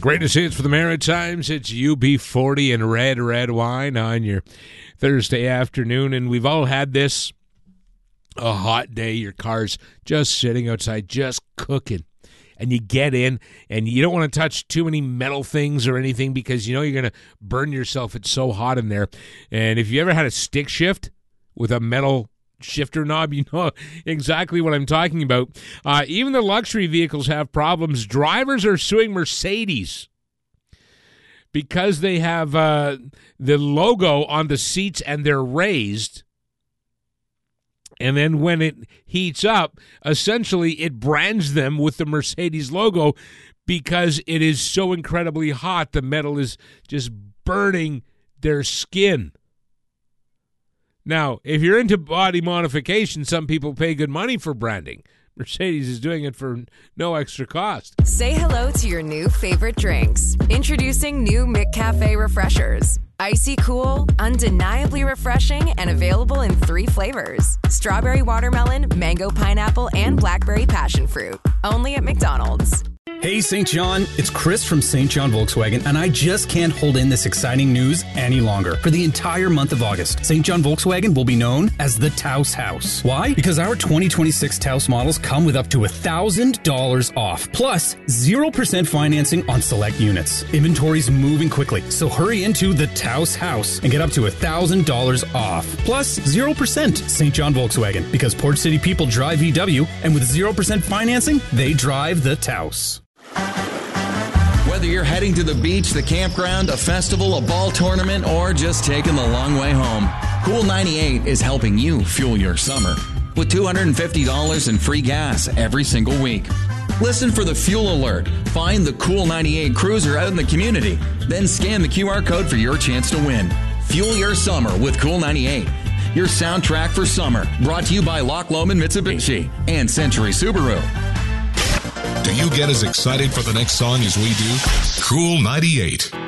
Greatest hits for the Maritimes. It's UB40 and red wine on your Thursday afternoon. And we've all had this, a hot day. Your car's just sitting outside, just cooking. And you get in, and you don't want to touch too many metal things or anything because you know you're going to burn yourself. It's so hot in there. And if you ever had a stick shift with a metal shifter knob, you know exactly what I'm talking about. Even the luxury vehicles have problems. Drivers are suing Mercedes because they have the logo on the seats and they're raised. And then when it heats up, essentially it brands them with the Mercedes logo because it is so incredibly hot. The metal is just burning their skin. Now, if you're into body modification, some people pay good money for branding. Mercedes is doing it for no extra cost. Say hello to your new favorite drinks. Introducing new McCafe Refreshers. Icy cool, undeniably refreshing, and available in 3 flavors. Strawberry watermelon, mango pineapple, and blackberry passion fruit. Only at McDonald's. Hey, St. John, it's Chris from St. John Volkswagen, and I just can't hold in this exciting news any longer. For the entire month of August, St. John Volkswagen will be known as the Taos House. Why? Because our 2026 Taos models come with up to $1,000 off, plus 0% financing on select units. Inventory's moving quickly, so hurry into the Taos House and get up to $1,000 off, plus 0%. St. John Volkswagen, because Port City people drive VW, and with 0% financing, they drive the Taos. Whether you're heading to the beach, the campground, a festival, a ball tournament, or just taking the long way home, Cool 98 is helping you fuel your summer with $250 in free gas every single week. Listen for the fuel alert. Find the Cool 98 cruiser out in the community. Then scan the QR code for your chance to win. Fuel your summer with Cool 98. Your soundtrack for summer. Brought to you by Loch Lomond Mitsubishi and Century Subaru. Do you get as excited for the next song as we do? Cool 98.